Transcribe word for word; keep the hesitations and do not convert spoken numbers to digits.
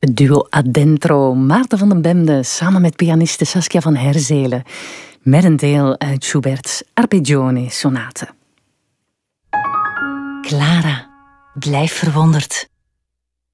Het duo Adentro, Maarten van den Bemde, samen met pianiste Saskia van Herzelen, met een deel uit Schubert's Arpeggione Sonate. Clara, blijf verwonderd.